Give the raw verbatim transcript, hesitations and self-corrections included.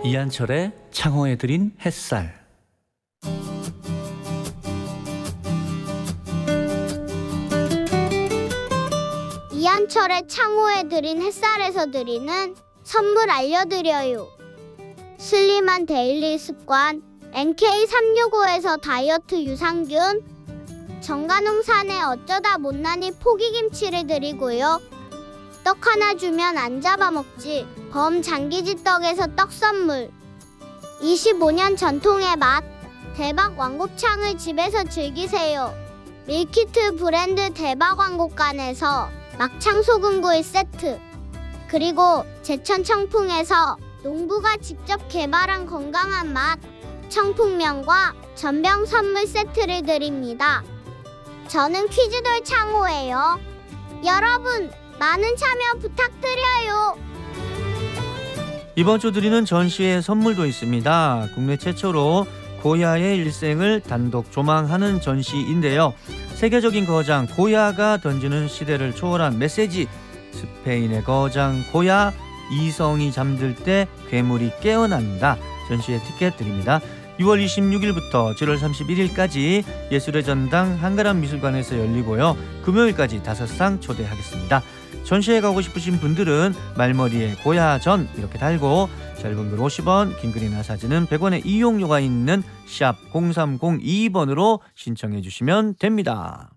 이한철의 창호에 드린 햇살. 이한철의 창호에 드린 햇살에서 드리는 선물 알려드려요. 슬림한 데일리 습관 엠케이 삼육오에서 다이어트 유산균, 정관홍산의 어쩌다 못난이 포기김치를 드리고요. 떡 하나 주면 안 잡아먹지 범장기지 떡에서 떡 선물, 이십오 년 전통의 맛 대박 왕곱창을 집에서 즐기세요. 밀키트 브랜드 대박 왕곱간에서 막창 소금구이 세트, 그리고 제천 청풍에서 농부가 직접 개발한 건강한 맛 청풍면과 전병 선물 세트를 드립니다. 저는 퀴즈돌 창호예요. 여러분 많은 참여 부탁드려요. 이번 주 드리는 전시회 선물도 있습니다. 국내 최초로 고야의 일생을 단독 조망하는 전시인데요. 세계적인 거장 고야가 던지는 시대를 초월한 메시지, 스페인의 거장 고야, 이성이 잠들 때 괴물이 깨어난다. 전시회 티켓 드립니다. 유월 이십육일부터 칠월 삼십일일까지 예술의 전당 한가람 미술관에서 열리고요. 금요일까지 다섯 상 초대하겠습니다. 전시회 가고 싶으신 분들은 말머리에 고야전 이렇게 달고 짧은 글 오십 원, 긴 글이나 사진은 백 원의 이용료가 있는 샵 공삼공이 번으로 신청해 주시면 됩니다.